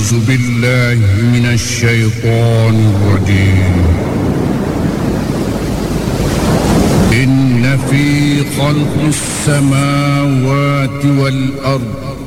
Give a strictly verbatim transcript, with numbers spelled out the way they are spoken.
أعوذ بالله من الشيطان الرجيم. إن في خلق السماوات والأرض